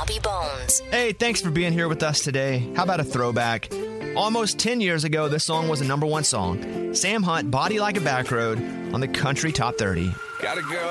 Bobby Bones. Hey, thanks for being here with us today. How about a throwback? Almost 10 years ago, this song was a #1 song. Sam Hunt, Body Like a Back Road on the Country Top 30. Gotta go.